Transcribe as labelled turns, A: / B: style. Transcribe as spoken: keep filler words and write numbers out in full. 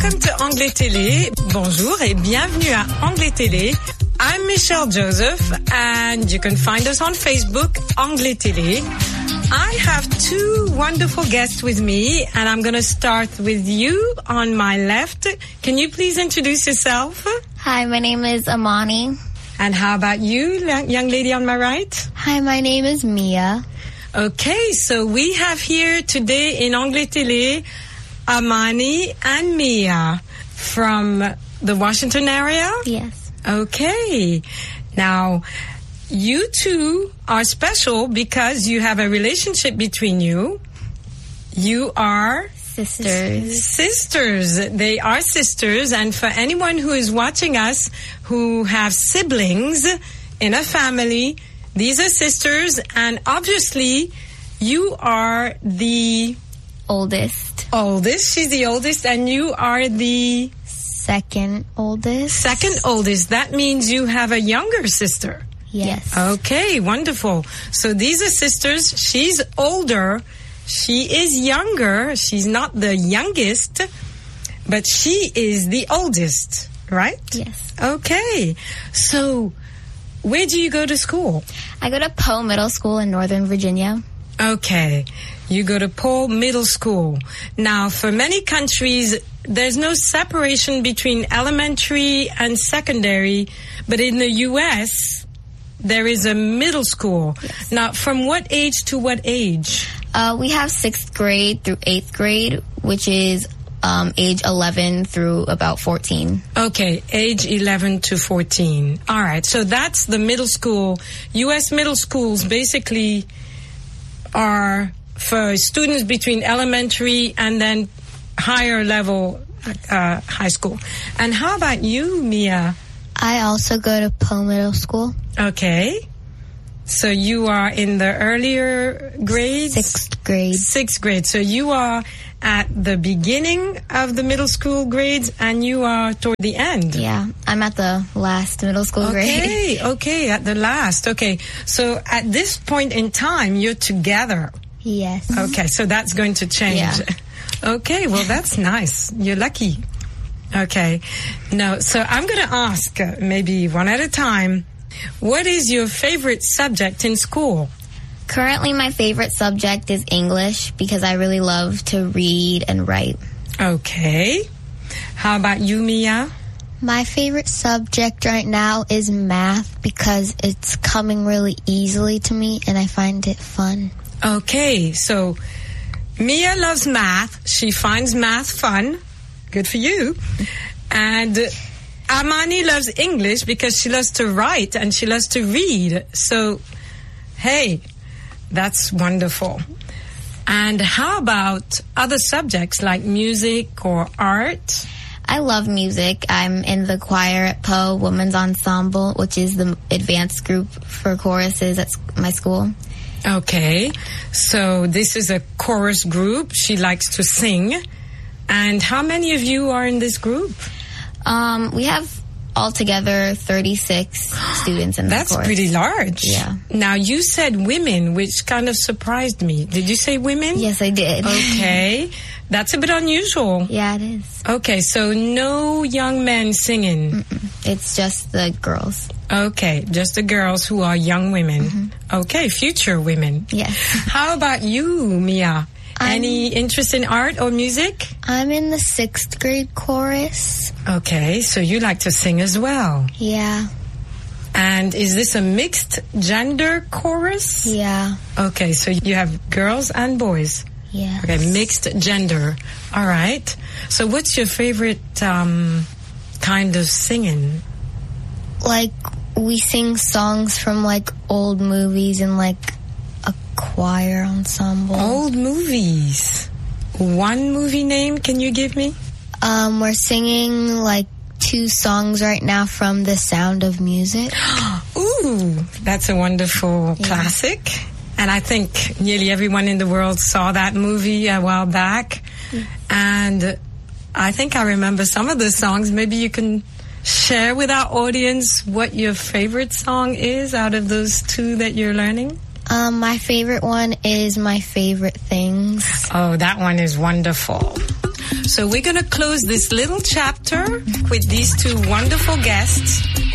A: welcome to Anglais Télé. Bonjour et bienvenue à Anglais Télé. I'm Michelle Joseph and you can find us on Facebook, Anglais Télé. I have two wonderful guests with me and I'm going to start with you on my left. Can you please introduce yourself?
B: Hi, my name is Amani.
A: And how about you, young lady on my right?
B: Hi, my name is Mia.
A: Okay, so we have here today in Anglais Télé Amani and Mia from the Washington area?
B: Yes.
A: Okay. Now, you two are special because you have a relationship between you. You are
B: sisters.
A: Sisters. They are sisters. And for anyone who is watching us who have siblings in a family, these are sisters. And obviously, you are the
B: oldest.
A: Oldest. She's the oldest. And you are the
B: second oldest.
A: Second oldest. That means you have a younger sister.
B: Yes.
A: Okay, wonderful. So these are sisters. She's older. She is younger. She's not the youngest, but she is the oldest, right?
B: Yes.
A: Okay. So where do you go to school?
B: I go to Poe Middle School in Northern Virginia.
A: Okay. You go to Poe Middle School. Now, for many countries, there's no separation between elementary and secondary, but in the U S, there is a middle school.
B: Yes.
A: Now, from what age to what age?
B: Uh, we have sixth grade through eighth grade, which is um, age eleven through about fourteen.
A: Okay, age eleven to fourteen. All right, so that's the middle school. U S middle schools basically are for students between elementary and then higher level uh, high school. And how about you, Mia?
B: I also go to Poe Middle School.
A: Okay. So you are in the earlier grades?
B: Sixth grade.
A: Sixth grade. So you are at the beginning of the middle school grades and you are toward the end.
B: Yeah, I'm at the last middle school grade.
A: Okay, okay, at the last. Okay. So at this point in time, you're together.
B: Yes.
A: Okay, so that's going to change.
B: Yeah.
A: Okay, well, that's nice. You're lucky. Okay. No, so I'm going to ask, uh, maybe one at a time, what is your favorite subject in school?
B: Currently, my favorite subject is English because I really love to read and write.
A: Okay. How about you, Mia?
B: My favorite subject right now is math because it's coming really easily to me and I find it fun.
A: Okay, so Mia loves math. She finds math fun. Good for you. And Amani loves English because she loves to write and she loves to read. So, hey, that's wonderful. And how about other subjects like music or art?
B: I love music. I'm in the choir at Poe Women's Ensemble, which is the advanced group for choruses at my school.
A: Okay, so this is a chorus group. She likes to sing. And how many of you are in this group?
B: Um, we have altogether thirty-six students in the
A: That's
B: chorus.
A: pretty large.
B: Yeah.
A: Now, you said women, which kind of surprised me. Did you say women?
B: Yes, I did.
A: Okay. That's a bit unusual.
B: Yeah, it is.
A: Okay, so no young men singing.
B: Mm-mm. It's just the girls.
A: Okay, just the girls who are young women.
B: Mm-hmm.
A: Okay, future women.
B: Yes.
A: How about you, Mia?
B: I'm,
A: Any interest in art or music?
B: I'm in the sixth grade chorus.
A: Okay, so you like to sing as well.
B: Yeah.
A: And is this a mixed gender chorus?
B: Yeah.
A: Okay, so you have girls and boys.
B: Yeah.
A: Okay, mixed gender. All right. So what's your favorite um, kind of singing?
B: Like, we sing songs from, like, old movies and, like, a choir ensemble.
A: Old movies. One movie name can you give me?
B: Um, we're singing, like, two songs right now from The Sound of Music.
A: Ooh, that's a wonderful
B: Yeah.
A: classic. And I think nearly everyone in the world saw that movie a while back.
B: Mm.
A: And I think I remember some of the songs. Maybe you can share with our audience what your favorite song is out of those two that you're learning.
B: Um, my favorite one is My Favorite Things.
A: Oh, that one is wonderful. So we're going to close this little chapter with these two wonderful guests